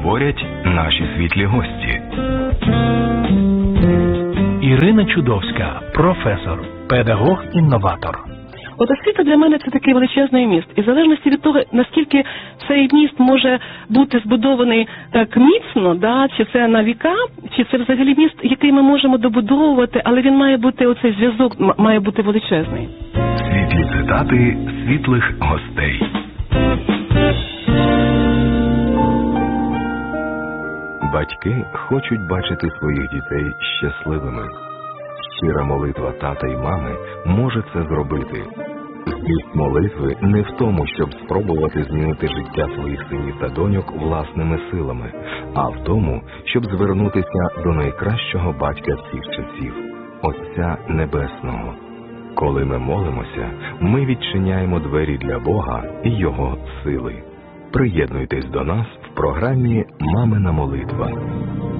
говорять наші світлі гості. Ірина Чудовська, професор, педагог-інноватор. От освіта для мене це такий величезний міст. І в залежності від того, наскільки цей міст може бути збудований так міцно, да, чи це на віка, чи це взагалі міст, який ми можемо добудовувати, але він має бути, оцей зв'язок має бути величезний. Світлі цитати світлих гостей. Батьки хочуть бачити своїх дітей щасливими. Щира молитва тата і мами може це зробити. Зміст молитви не в тому, щоб спробувати змінити життя своїх синів та доньок власними силами, а в тому, щоб звернутися до найкращого батька всіх часів – Отця Небесного. Коли ми молимося, ми відчиняємо двері для Бога і Його сили. Приєднуйтесь до нас в програмі «Мамина молитва».